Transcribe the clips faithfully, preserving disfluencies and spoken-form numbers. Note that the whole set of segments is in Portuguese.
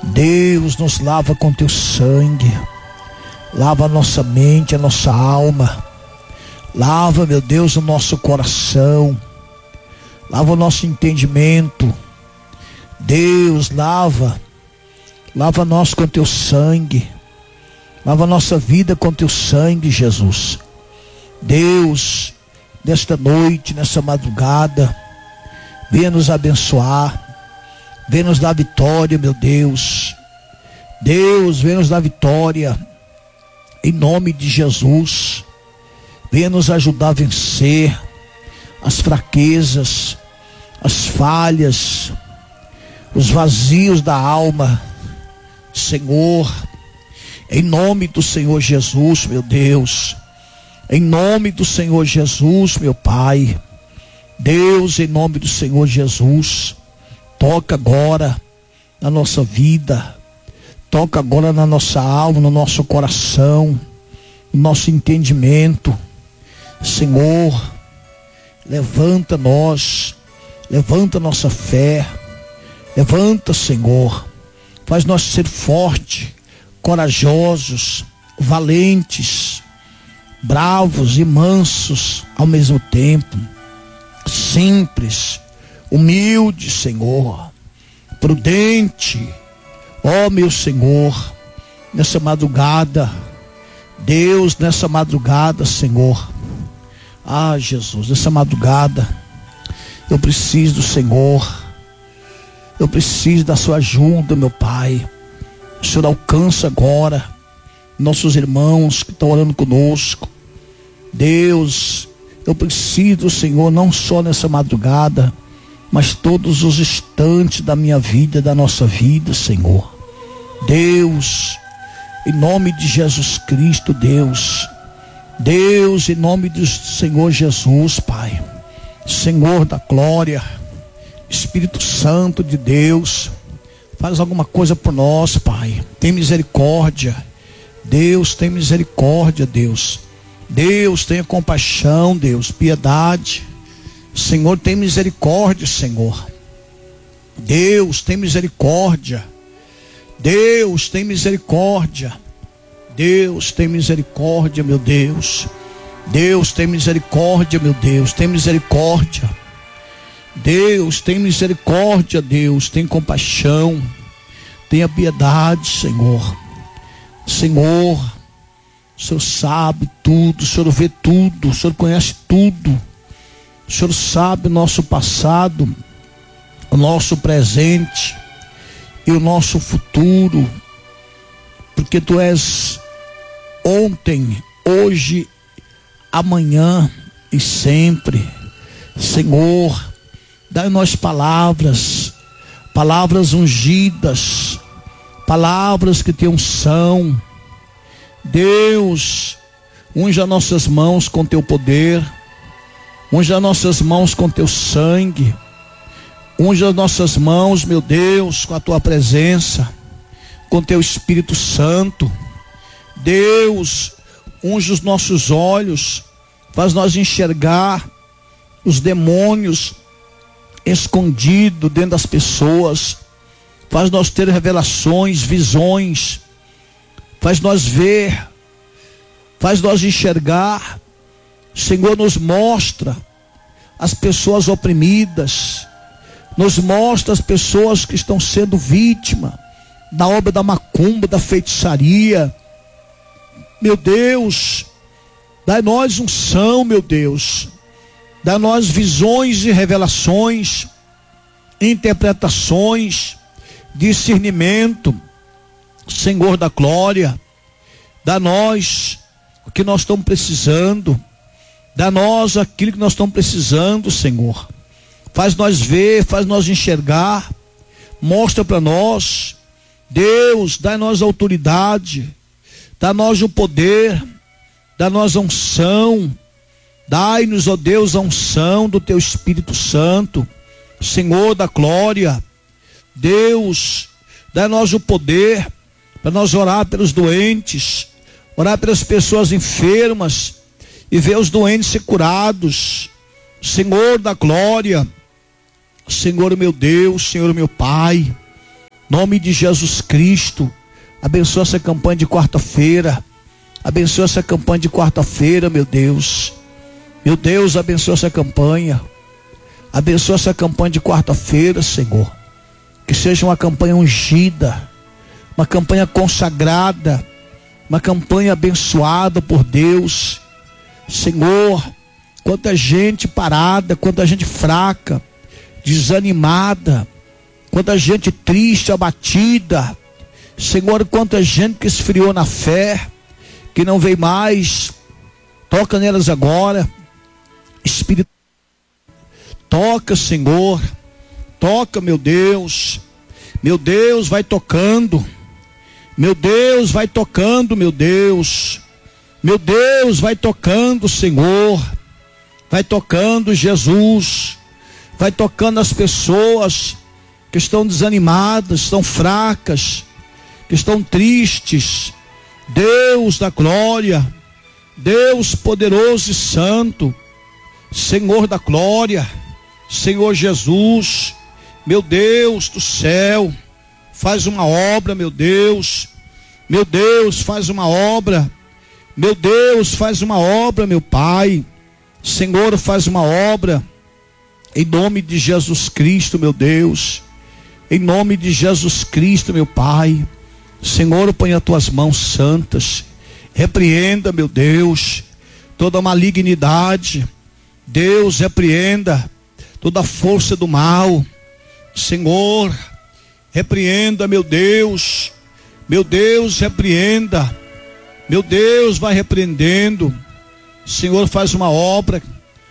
Deus, nos lava com teu sangue. Lava a nossa mente, a nossa alma. Lava, meu Deus, o nosso coração. Lava o nosso entendimento. Deus, lava. Lava nós com teu sangue. Lava a nossa vida com teu sangue, Jesus. Deus, nesta noite, nessa madrugada, venha nos abençoar. Venha nos dar vitória, meu Deus. Deus, venha nos dar vitória. Em nome de Jesus. Venha nos ajudar a vencer as fraquezas, as falhas, os vazios da alma. Senhor, em nome do Senhor Jesus, meu Deus. Em nome do Senhor Jesus, meu Pai. Deus, em nome do Senhor Jesus, toca agora na nossa vida. Toca agora na nossa alma, no nosso coração, no nosso entendimento. Senhor, levanta nós, levanta nossa fé, levanta, Senhor, faz nós ser fortes, corajosos, valentes, bravos e mansos ao mesmo tempo, simples, humilde, Senhor, prudente. Ó meu Senhor, nessa madrugada, Deus, nessa madrugada, Senhor, ah Jesus, nessa madrugada, eu preciso do Senhor, eu preciso da sua ajuda, meu Pai. O Senhor alcança agora nossos irmãos que estão orando conosco. Deus, eu preciso do Senhor, não só nessa madrugada, mas todos os instantes da minha vida, da nossa vida, Senhor. Deus, em nome de Jesus Cristo, Deus. Deus, em nome do Senhor Jesus, Pai. Senhor da glória, Espírito Santo de Deus, faz alguma coisa por nós, Pai. Tem misericórdia. Deus, tem misericórdia, Deus. Deus, tenha compaixão, Deus, piedade. Senhor, tem misericórdia, Senhor. Deus, tem misericórdia. Deus, tem misericórdia. Deus, tem misericórdia, meu Deus. Deus, tem misericórdia, meu Deus. Tem misericórdia. Deus, tem misericórdia, Deus. Tem compaixão. Tenha piedade, Senhor. Senhor, o Senhor sabe tudo. O Senhor vê tudo. O Senhor conhece tudo. O Senhor sabe o nosso passado, o nosso presente e o nosso futuro, porque Tu és ontem, hoje, amanhã e sempre. Senhor, dai-nos palavras, palavras ungidas, palavras que Têm unção. Deus, unja nossas mãos com Teu poder. Unja nossas mãos com Teu sangue. Unja nossas mãos, meu Deus, com a Tua presença, com Teu Espírito Santo. Deus, unja os nossos olhos, faz nós enxergar os demônios escondidos dentro das pessoas. Faz nós ter revelações, visões. Faz nós ver, faz nós enxergar. Senhor, nos mostra as pessoas oprimidas, nos mostra as pessoas que estão sendo vítimas da obra da macumba, da feitiçaria. Meu Deus, dá-nós unção, meu Deus, dá-nós visões e revelações, interpretações, discernimento, Senhor da glória. Dá-nós o que nós estamos precisando. Dá-nós aquilo que nós estamos precisando, Senhor. Faz nós ver, faz nós enxergar. Mostra para nós. Deus, dá-nós autoridade. Dá-nós o poder. Dá-nós a unção. Dai-nos, ó Deus, a unção do Teu Espírito Santo. Senhor da glória. Deus, dá-nós o poder para nós orar pelos doentes. Orar pelas pessoas enfermas. E ver os doentes ser curados. Senhor da glória, Senhor meu Deus, Senhor meu Pai, Nome de Jesus Cristo. Abençoa essa campanha de quarta-feira. Abençoa essa campanha de quarta-feira, meu Deus. Meu Deus, abençoa essa campanha. Abençoa essa campanha de quarta-feira, Senhor. Que seja uma campanha ungida, uma campanha consagrada, uma campanha abençoada por Deus. Senhor, quanta gente parada, quanta gente fraca, desanimada, quanta gente triste, abatida. Senhor, quanta gente que esfriou na fé, que não veio mais. Toca nelas agora, Espírito. Toca, Senhor. Toca, meu Deus. Meu Deus, vai tocando. Meu Deus, vai tocando, meu Deus. Meu Deus, vai tocando, Senhor. Vai tocando, Jesus. Vai tocando as pessoas que estão desanimadas, estão fracas, que estão tristes. Deus da glória, Deus poderoso e santo, Senhor da glória, Senhor Jesus, meu Deus do céu, faz uma obra, meu Deus, meu Deus, faz uma obra, meu Deus, faz uma obra, meu Pai, Senhor, faz uma obra, em nome de Jesus Cristo, meu Deus, em nome de Jesus Cristo, meu Pai. Senhor, põe as tuas mãos santas, repreenda, meu Deus, toda malignidade. Deus, repreenda toda a força do mal. Senhor, repreenda, meu Deus, meu Deus, repreenda, meu Deus, vai repreendendo. Senhor, faz uma obra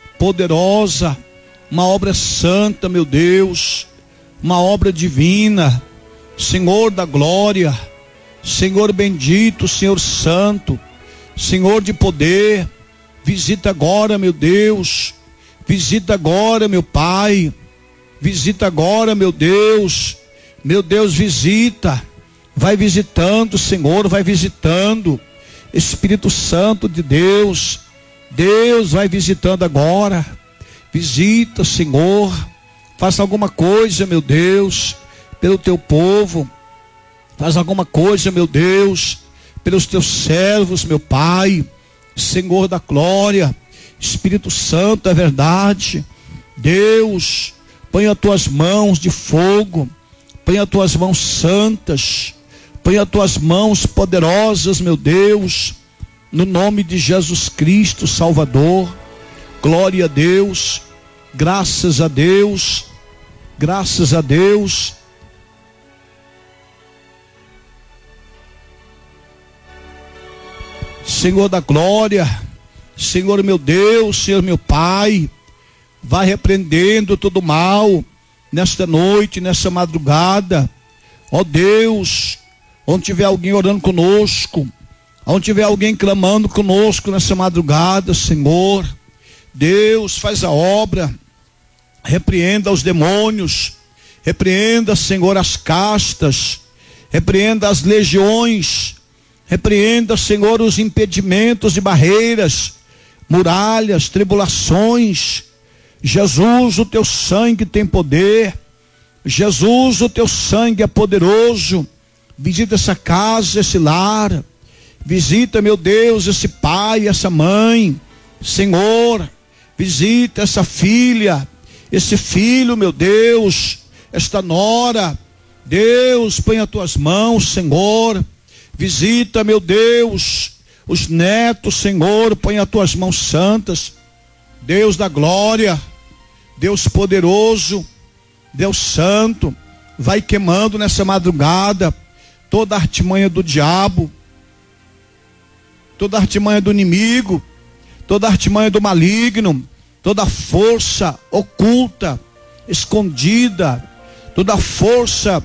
poderosa, uma obra santa, meu Deus, uma obra divina, Senhor da glória, Senhor bendito, Senhor santo, Senhor de poder, visita agora, meu Deus, visita agora, meu Pai, visita agora, meu Deus, meu Deus, visita, vai visitando, Senhor, vai visitando, Espírito Santo de Deus, Deus vai visitando agora, visita, Senhor, faça alguma coisa, meu Deus, pelo teu povo, faz alguma coisa, meu Deus, pelos teus servos, meu Pai, Senhor da glória, Espírito Santo, é verdade, Deus, põe as tuas mãos de fogo, põe as tuas mãos santas, põe as tuas mãos poderosas, meu Deus, no nome de Jesus Cristo, Salvador, glória a Deus, graças a Deus, graças a Deus. Senhor da glória, Senhor meu Deus, Senhor meu Pai, vai repreendendo todo mal nesta noite, nessa madrugada, ó Deus, onde tiver alguém orando conosco, onde tiver alguém clamando conosco nessa madrugada, Senhor, Deus, faz a obra, repreenda os demônios, repreenda, Senhor, as castas, repreenda as legiões, repreenda, Senhor, os impedimentos e barreiras, muralhas, tribulações. Jesus, o teu sangue tem poder. Jesus, o teu sangue é poderoso. Visita essa casa, esse lar. Visita, meu Deus, esse pai, essa mãe. Senhor, visita essa filha, esse filho, meu Deus, esta nora. Deus, põe as tuas mãos, Senhor. Visita, meu Deus, os netos, Senhor, põe as tuas mãos santas. Deus da glória, Deus poderoso, Deus santo, vai queimando nessa madrugada toda a artimanha do diabo, toda a artimanha do inimigo, toda a artimanha do maligno, toda a força oculta, escondida, toda a força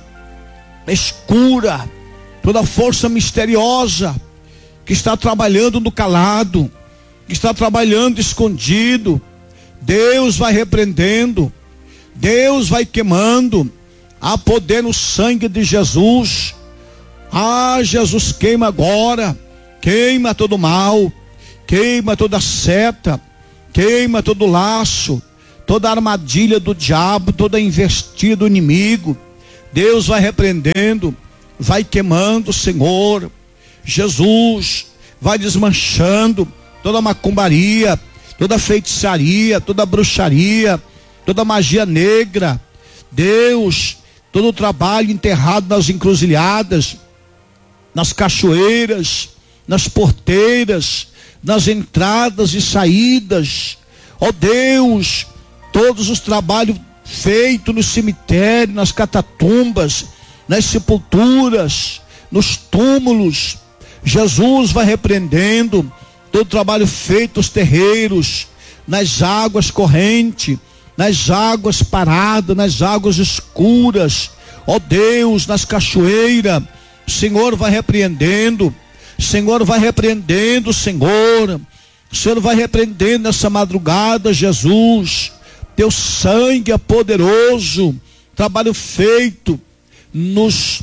escura, toda a força misteriosa que está trabalhando no calado, que está trabalhando escondido. Deus vai repreendendo, Deus vai queimando. Há poder no sangue de Jesus. Ah, Jesus, queima agora, queima todo mal, queima toda seta, queima todo laço, toda armadilha do diabo, toda investida do inimigo. Deus vai repreendendo, vai queimando, Senhor. Jesus vai desmanchando toda macumbaria, toda feitiçaria, toda bruxaria, toda magia negra. Deus, todo o trabalho enterrado nas encruzilhadas, nas cachoeiras, nas porteiras, nas entradas e saídas. Ó Deus, todos os trabalhos feitos no cemitério, nas catatumbas, nas sepulturas, nos túmulos. Jesus vai repreendendo todo o trabalho feito nos terreiros, nas águas correntes, nas águas paradas, nas águas escuras. Ó Deus, nas cachoeiras, o Senhor vai repreendendo, o Senhor vai repreendendo, Senhor. O Senhor vai repreendendo nessa madrugada, Jesus. Teu sangue é poderoso. Trabalho feito nos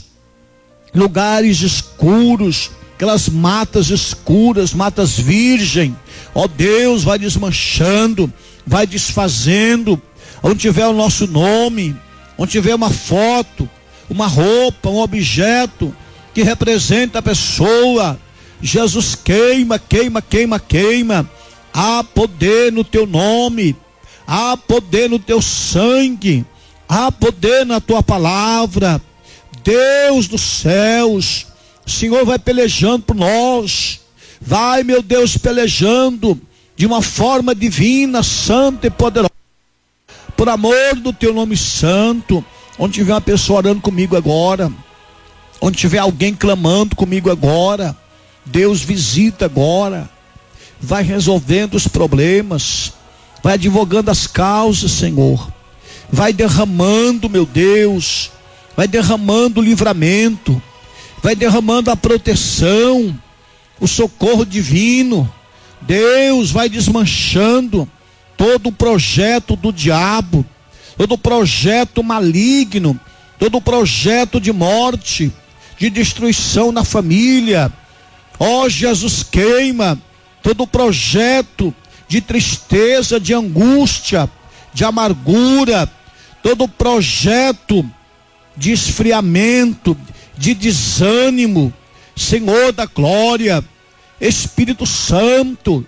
lugares escuros, aquelas matas escuras, matas virgem. Ó Deus, vai desmanchando, vai desfazendo. Onde tiver o nosso nome, onde tiver uma foto, uma roupa, um objeto que representa a pessoa, Jesus, queima, queima, queima, queima. Há poder no teu nome, há poder no teu sangue, há poder na tua palavra. Deus dos céus, o Senhor vai pelejando por nós, vai, meu Deus, pelejando de uma forma divina, santa e poderosa, por amor do teu nome santo. Onde tiver uma pessoa orando comigo agora, onde tiver alguém clamando comigo agora, Deus visita agora, vai resolvendo os problemas, vai advogando as causas, Senhor, vai derramando, meu Deus, vai derramando o livramento, vai derramando a proteção, o socorro divino. Deus vai desmanchando todo o projeto do diabo, todo o projeto maligno, todo o projeto de morte, de destruição na família. Ó Jesus, queima todo o projeto de tristeza, de angústia, de amargura, todo o projeto de esfriamento, de desânimo. Senhor da glória, Espírito Santo,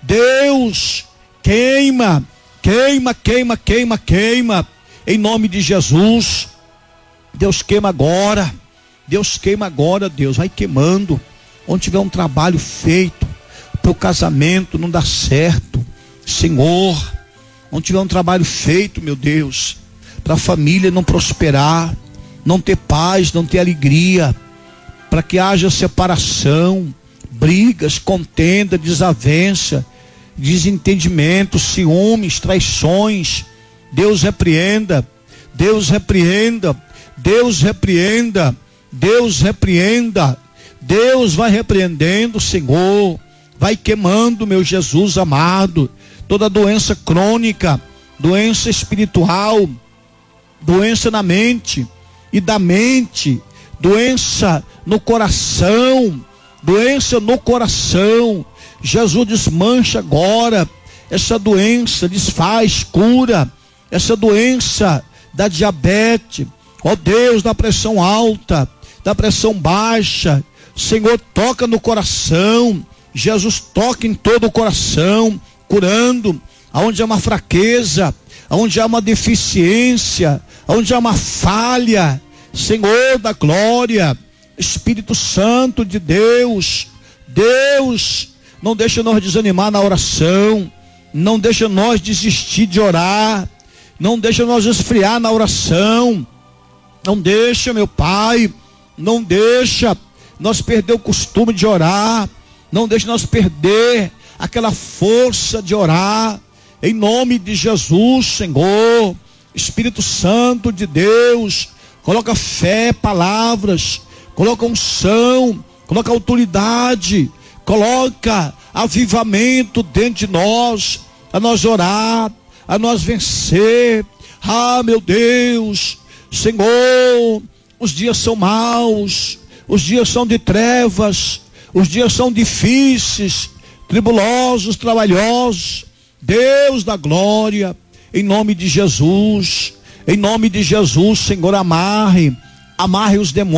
Deus, queima, queima, queima, queima, queima, em nome de Jesus. Deus, queima agora, Deus, queima agora, Deus, vai queimando. Onde tiver um trabalho feito, para o casamento não dá certo, Senhor, onde tiver um trabalho feito, meu Deus, para a família não prosperar, não ter paz, não ter alegria, para que haja separação, brigas, contenda, desavença, desentendimento, ciúmes, traições. Deus repreenda, Deus repreenda, Deus repreenda, Deus repreenda. Deus vai repreendendo, Senhor, vai queimando, meu Jesus amado, toda doença crônica, doença espiritual, doença na mente e da mente, doença no coração, doença no coração. Jesus, desmancha agora essa doença, desfaz, cura essa doença da diabetes, ó Deus, da pressão alta, da pressão baixa. Senhor, toca no coração, Jesus, toca em todo o coração, curando aonde há uma fraqueza, aonde há uma deficiência, aonde há uma falha. Senhor da glória, Espírito Santo de Deus, Deus, não deixa nós desanimar na oração, não deixa nós desistir de orar, não deixa nós esfriar na oração, não deixa, meu Pai, não deixa nós perder o costume de orar, não deixe nós perder aquela força de orar, em nome de Jesus, Senhor. Espírito Santo de Deus, coloca fé, palavras, coloca unção, coloca autoridade, coloca avivamento dentro de nós, a nós orar, a nós vencer. Ah, meu Deus, Senhor, os dias são maus, os dias são de trevas, os dias são difíceis, tribulosos, trabalhosos. Deus da glória, em nome de Jesus, em nome de Jesus, Senhor, amarre amarre os demônios.